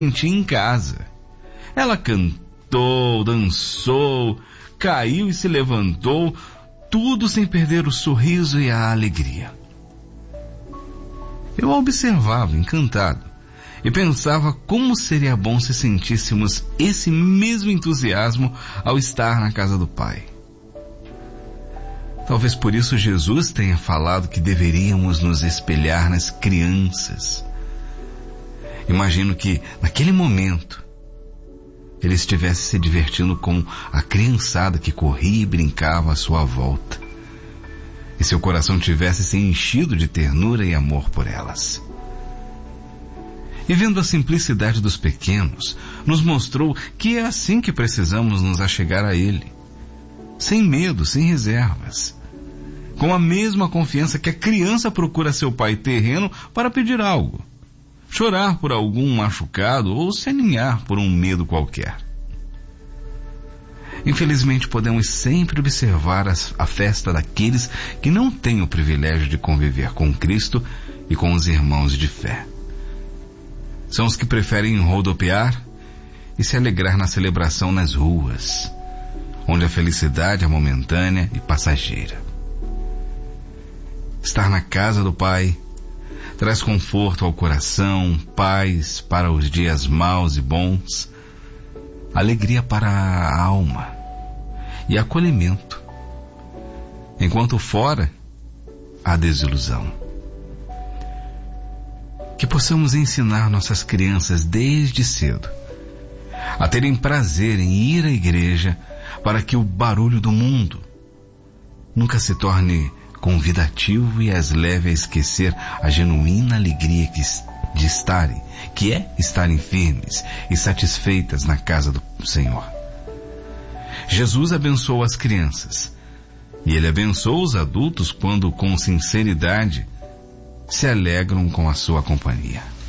sentia em casa. Ela cantou, dançou, caiu e se levantou, tudo sem perder o sorriso e a alegria. Eu a observava, encantado, e pensava como seria bom se sentíssemos esse mesmo entusiasmo ao estar na casa do Pai. Talvez por isso Jesus tenha falado que deveríamos nos espelhar nas crianças. Imagino que, naquele momento, ele estivesse se divertindo com a criançada que corria e brincava à sua volta. E seu coração tivesse se enchido de ternura e amor por elas. E vendo a simplicidade dos pequenos, nos mostrou que é assim que precisamos nos achegar a Ele. Sem medo, sem reservas. Com a mesma confiança que a criança procura seu pai terreno para pedir algo. Chorar por algum machucado ou se aninhar por um medo qualquer. Infelizmente, podemos sempre observar a festa daqueles que não têm o privilégio de conviver com Cristo e com os irmãos de fé. São os que preferem rodopiar e se alegrar na celebração nas ruas, onde a felicidade é momentânea e passageira. Estar na casa do Pai traz conforto ao coração, paz para os dias maus e bons, alegria para a alma e acolhimento, enquanto fora há desilusão. Que possamos ensinar nossas crianças desde cedo a terem prazer em ir à igreja para que o barulho do mundo nunca se torne convidativo e as leve a esquecer a genuína alegria que é estarem firmes e satisfeitas na casa do Senhor. Jesus abençoou as crianças e Ele abençoa os adultos quando com sinceridade se alegram com a sua companhia.